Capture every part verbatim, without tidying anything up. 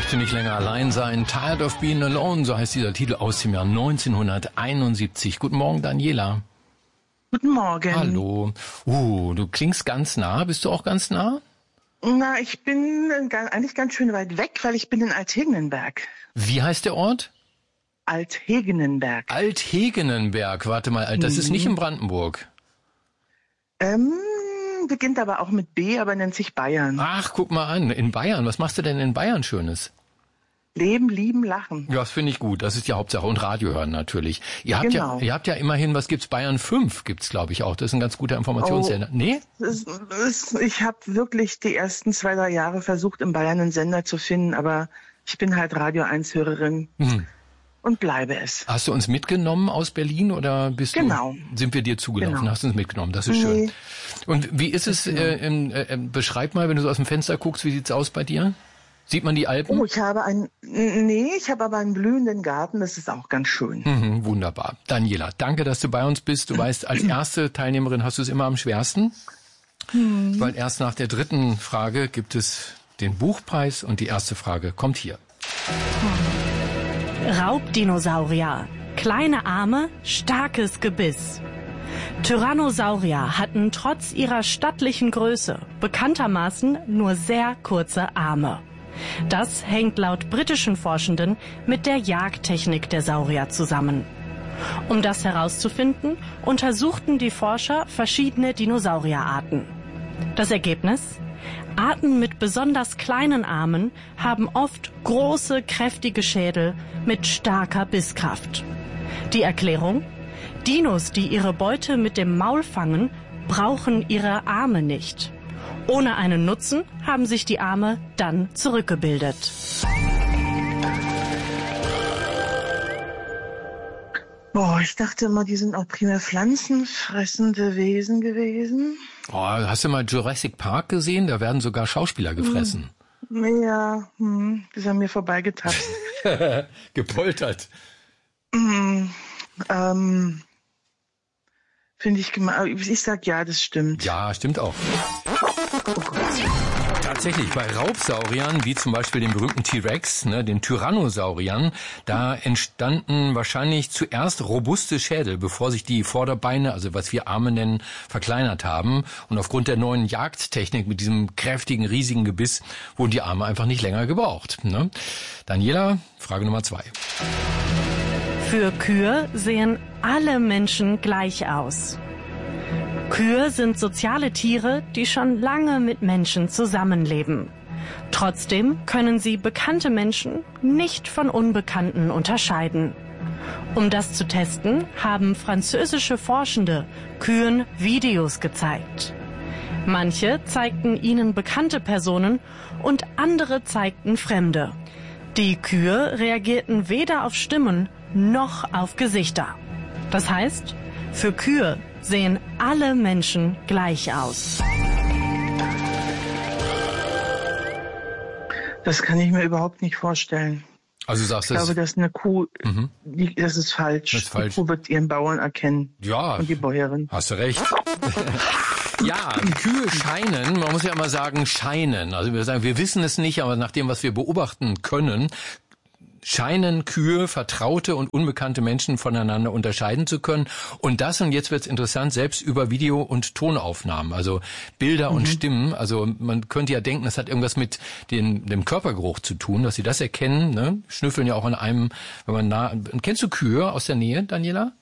Möchte nicht länger allein sein. Tired of Being Alone, so heißt dieser Titel aus dem Jahr neunzehnhunderteinundsiebzig. Guten Morgen, Daniela. Guten Morgen. Hallo. Uh, du klingst ganz nah. Bist du auch ganz nah? Na, ich bin eigentlich ganz schön weit weg, weil ich bin in Althegenenberg. Wie heißt der Ort? Althegenenberg. Althegenenberg. Warte mal, das ist nicht in Brandenburg. Ähm, beginnt aber auch mit B, aber nennt sich Bayern. Ach, guck mal an. In Bayern. Was machst du denn in Bayern Schönes? Leben, lieben, lachen. Ja, das finde ich gut. Das ist die Hauptsache. Und Radio hören natürlich. Ihr habt genau. ja, ihr habt ja immerhin, was gibt's? Bayern fünf gibt's, glaube ich, auch. Das ist ein ganz guter Informationssender. Oh, nee? Es, es, ich habe wirklich die ersten zwei, drei Jahre versucht, in Bayern einen Sender zu finden, aber ich bin halt Radio eins Hörerin. Hm. Und bleibe es. Hast du uns mitgenommen aus Berlin oder bist genau. du, sind wir dir zugelaufen? Genau. Hast du uns mitgenommen? Das ist nee. schön. Und wie ist es, äh, äh, beschreib mal, wenn du so aus dem Fenster guckst, wie sieht's aus bei dir? Sieht man die Alpen? Oh, ich habe einen, nee, ich habe aber einen blühenden Garten, das ist auch ganz schön. Mhm, wunderbar. Daniela, danke, dass du bei uns bist. Du weißt, als erste Teilnehmerin hast du es immer am schwersten, mhm. weil erst nach der dritten Frage gibt es den Buchpreis und die erste Frage kommt hier. Mhm. Raubdinosaurier. Kleine Arme, starkes Gebiss. Tyrannosaurier hatten trotz ihrer stattlichen Größe bekanntermaßen nur sehr kurze Arme. Das hängt laut britischen Forschenden mit der Jagdtechnik der Saurier zusammen. Um das herauszufinden, untersuchten die Forscher verschiedene Dinosaurierarten. Das Ergebnis? Arten mit besonders kleinen Armen haben oft große, kräftige Schädel mit starker Bisskraft. Die Erklärung? Dinos, die ihre Beute mit dem Maul fangen, brauchen ihre Arme nicht. Ohne einen Nutzen haben sich die Arme dann zurückgebildet. Boah, ich dachte immer, die sind auch primär pflanzenfressende Wesen gewesen. Oh, hast du mal Jurassic Park gesehen? Da werden sogar Schauspieler gefressen. Hm. Ja, hm, die sind an mir vorbeigetapst. Gepoltert. Hm, ähm, finde ich gemein. Ich sag ja, das stimmt. Ja, stimmt auch. Oh Gott. Tatsächlich, bei Raubsauriern, wie zum Beispiel dem berühmten T-Rex, ne, den Tyrannosauriern, da entstanden wahrscheinlich zuerst robuste Schädel, bevor sich die Vorderbeine, also was wir Arme nennen, verkleinert haben. Und aufgrund der neuen Jagdtechnik mit diesem kräftigen, riesigen Gebiss wurden die Arme einfach nicht länger gebraucht. Ne? Daniela, Frage Nummer zwei. Für Kühe sehen alle Menschen gleich aus. Kühe sind soziale Tiere, die schon lange mit Menschen zusammenleben. Trotzdem können sie bekannte Menschen nicht von Unbekannten unterscheiden. Um das zu testen, haben französische Forschende Kühen Videos gezeigt. Manche zeigten ihnen bekannte Personen und andere zeigten Fremde. Die Kühe reagierten weder auf Stimmen noch auf Gesichter. Das heißt, für Kühe sehen alle Menschen gleich aus. Das kann ich mir überhaupt nicht vorstellen. Also sagst du, ich glaube, dass eine Kuh, mhm. die, das ist falsch. Das ist falsch. Die Kuh wird ihren Bauern erkennen. Ja. Und die Bäuerin. Hast du recht. Ja, Kühe scheinen, man muss ja immer sagen, scheinen. Also wir sagen, wir wissen es nicht, aber nach dem, was wir beobachten können, scheinen Kühe vertraute und unbekannte Menschen voneinander unterscheiden zu können. Und das, und jetzt wird's interessant, selbst über Video- und Tonaufnahmen, also Bilder mhm. und Stimmen. Also man könnte ja denken, das hat irgendwas mit den, dem Körpergeruch zu tun, dass sie das erkennen. Ne? Schnüffeln ja auch an einem, wenn man nah... Kennst du Kühe aus der Nähe, Daniela?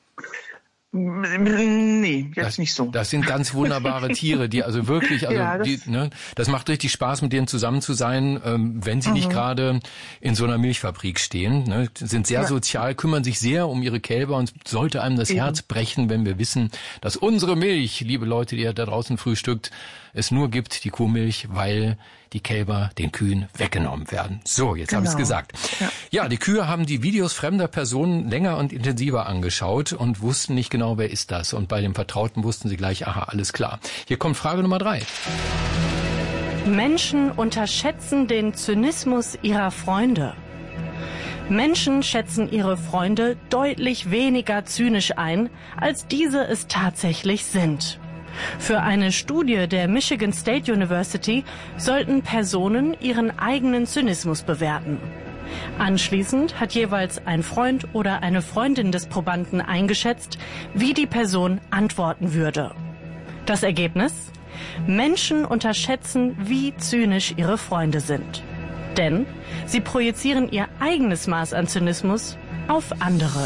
Nee, jetzt das, nicht so. Das sind ganz wunderbare Tiere, die also wirklich, also ja, das, die, ne, das macht richtig Spaß, mit denen zusammen zu sein, ähm, wenn sie mhm. nicht gerade in so einer Milchfabrik stehen. Ne, sind sehr ja. sozial, kümmern sich sehr um ihre Kälber und sollte einem das Eben. Herz brechen, wenn wir wissen, dass unsere Milch, liebe Leute, die ihr da draußen frühstückt, es nur gibt, die Kuhmilch, weil die Kälber den Kühen weggenommen werden. So, jetzt genau. habe ich es gesagt. Ja. ja, die Kühe haben die Videos fremder Personen länger und intensiver angeschaut und wussten nicht genau, wer ist das. Und bei dem Vertrauten wussten sie gleich, aha, alles klar. Hier kommt Frage Nummer drei. Menschen unterschätzen den Zynismus ihrer Freunde. Menschen schätzen ihre Freunde deutlich weniger zynisch ein, als diese es tatsächlich sind. Für eine Studie der Michigan State University sollten Personen ihren eigenen Zynismus bewerten. Anschließend hat jeweils ein Freund oder eine Freundin des Probanden eingeschätzt, wie die Person antworten würde. Das Ergebnis? Menschen unterschätzen, wie zynisch ihre Freunde sind. Denn sie projizieren ihr eigenes Maß an Zynismus auf andere.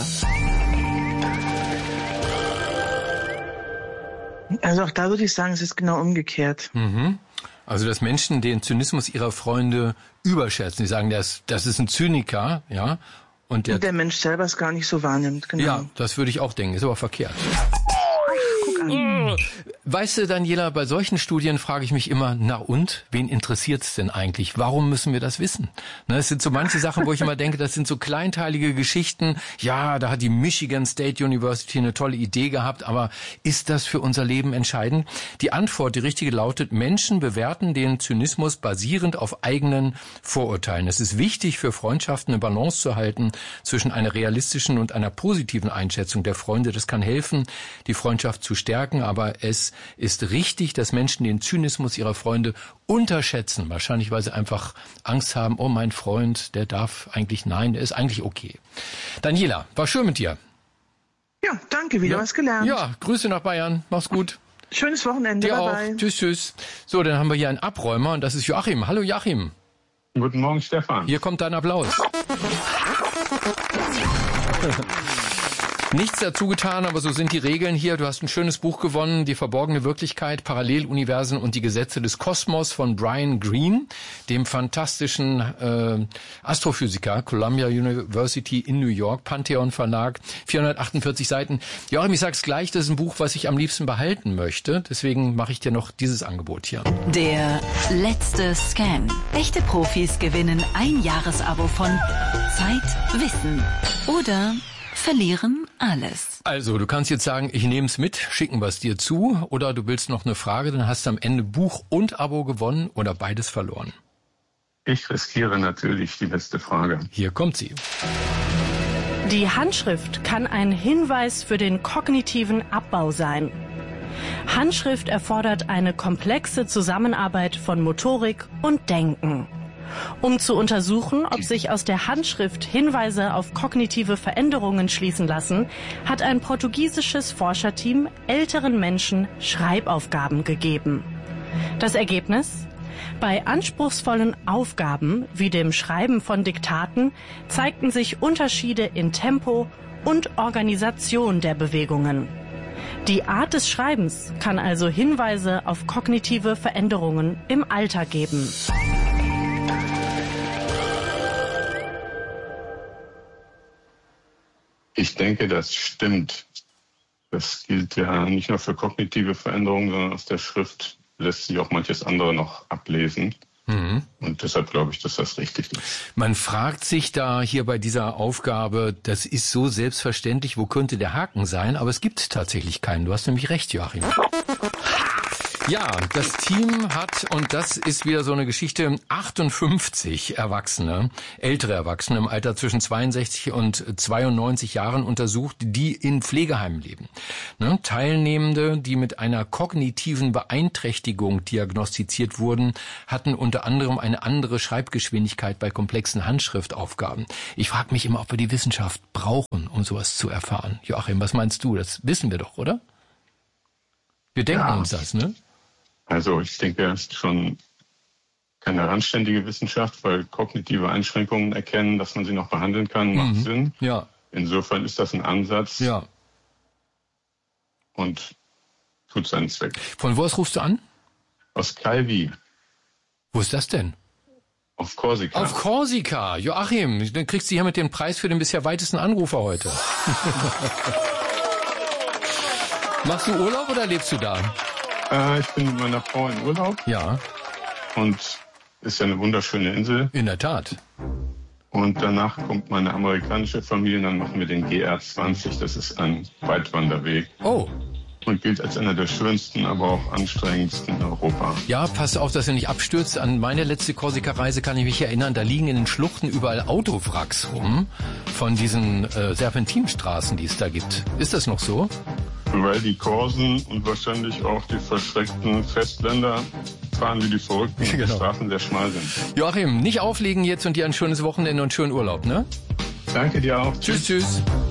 Also auch da würde ich sagen, es ist genau umgekehrt. Mhm. Also dass Menschen den Zynismus ihrer Freunde überschätzen. Die sagen, das, das ist ein Zyniker, ja. Und der, und der Mensch selber es gar nicht so wahrnimmt, genau. Ja, das würde ich auch denken, ist aber verkehrt. Guck an. Weißt du, Daniela, bei solchen Studien frage ich mich immer, na und, wen interessiert's denn eigentlich? Warum müssen wir das wissen? Ne, es sind so manche Sachen, wo ich immer denke, das sind so kleinteilige Geschichten. Ja, da hat die Michigan State University eine tolle Idee gehabt, aber ist das für unser Leben entscheidend? Die Antwort, die richtige, lautet, Menschen bewerten den Zynismus basierend auf eigenen Vorurteilen. Es ist wichtig für Freundschaften eine Balance zu halten zwischen einer realistischen und einer positiven Einschätzung der Freunde. Das kann helfen, die Freundschaft zu stärken, aber es ist richtig, dass Menschen den Zynismus ihrer Freunde unterschätzen. Wahrscheinlich, weil sie einfach Angst haben, oh, mein Freund, der darf eigentlich, nein, der ist eigentlich okay. Daniela, war schön mit dir. Ja, danke, wieder ja. was gelernt. Ja, Grüße nach Bayern, mach's gut. Schönes Wochenende, dir bye auch. bye. Tschüss, tschüss. So, dann haben wir hier einen Abräumer und das ist Joachim. Hallo Joachim. Guten Morgen, Stefan. Hier kommt dein Applaus. Nichts dazu getan, aber so sind die Regeln hier. Du hast ein schönes Buch gewonnen, Die verborgene Wirklichkeit, Paralleluniversen und die Gesetze des Kosmos von Brian Greene, dem fantastischen äh, Astrophysiker, Columbia University in New York, Pantheon Verlag, vierhundertachtundvierzig Seiten. Joachim, ich sag's gleich, das ist ein Buch, was ich am liebsten behalten möchte. Deswegen mache ich dir noch dieses Angebot hier. Der letzte Scan. Echte Profis gewinnen ein Jahresabo von Zeit, Wissen oder verlieren alles. Also, du kannst jetzt sagen, ich nehme es mit, schicken wir es dir zu, oder du willst noch eine Frage, dann hast du am Ende Buch und Abo gewonnen oder beides verloren. Ich riskiere natürlich die letzte Frage. Hier kommt sie. Die Handschrift kann ein Hinweis für den kognitiven Abbau sein. Handschrift erfordert eine komplexe Zusammenarbeit von Motorik und Denken. Um zu untersuchen, ob sich aus der Handschrift Hinweise auf kognitive Veränderungen schließen lassen, hat ein portugiesisches Forscherteam älteren Menschen Schreibaufgaben gegeben. Das Ergebnis? Bei anspruchsvollen Aufgaben wie dem Schreiben von Diktaten zeigten sich Unterschiede in Tempo und Organisation der Bewegungen. Die Art des Schreibens kann also Hinweise auf kognitive Veränderungen im Alter geben. Ich denke, das stimmt. Das gilt ja nicht nur für kognitive Veränderungen, sondern aus der Schrift lässt sich auch manches andere noch ablesen. Mhm. Und deshalb glaube ich, dass das richtig ist. Man fragt sich da hier bei dieser Aufgabe, das ist so selbstverständlich, wo könnte der Haken sein? Aber es gibt tatsächlich keinen. Du hast nämlich recht, Joachim. Ja, das Team hat, und das ist wieder so eine Geschichte, achtundfünfzig Erwachsene, ältere Erwachsene im Alter zwischen zweiundsechzig und zweiundneunzig Jahren untersucht, die in Pflegeheimen leben. Ne? Teilnehmende, die mit einer kognitiven Beeinträchtigung diagnostiziert wurden, hatten unter anderem eine andere Schreibgeschwindigkeit bei komplexen Handschriftaufgaben. Ich frage mich immer, ob wir die Wissenschaft brauchen, um sowas zu erfahren. Joachim, was meinst du? Das wissen wir doch, oder? Wir denken ja. uns das, ne? Also ich denke, es ist schon keine anständige Wissenschaft, weil kognitive Einschränkungen erkennen, dass man sie noch behandeln kann, macht mhm. Sinn. Ja. Insofern ist das ein Ansatz. Ja. Und tut seinen Zweck. Von wo aus rufst du an? Aus Calvi. Wo ist das denn? Auf Korsika. Auf Korsika. Joachim, dann kriegst du hier mit dem Preis für den bisher weitesten Anrufer heute. Machst du Urlaub oder lebst du da? Äh, ich bin mit meiner Frau in Urlaub. Ja. Und ist ja eine wunderschöne Insel. In der Tat. Und danach kommt meine amerikanische Familie, dann machen wir den G R zwanzig. Das ist ein Weitwanderweg. Oh. Und gilt als einer der schönsten, aber auch anstrengendsten in Europa. Ja, pass auf, dass er nicht abstürzt. An meine letzte Korsika-Reise kann ich mich erinnern, da liegen in den Schluchten überall Autowracks rum von diesen äh, Serpentinstraßen, die es da gibt. Ist das noch so? weil die Korsen und wahrscheinlich auch die verschreckten Festländer fahren wie die Verrückten, genau. Die Straßen sehr schmal sind. Joachim, nicht auflegen jetzt und dir ein schönes Wochenende und schönen Urlaub, ne? Danke dir auch. Tschüss, tschüss.